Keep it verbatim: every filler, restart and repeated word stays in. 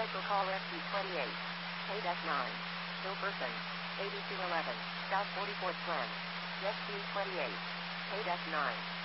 Special call F T twenty-eight. Paid F nine. No person. eighty-two eleven. South forty-fourth Plan. F T twenty-eight. Paid F nine.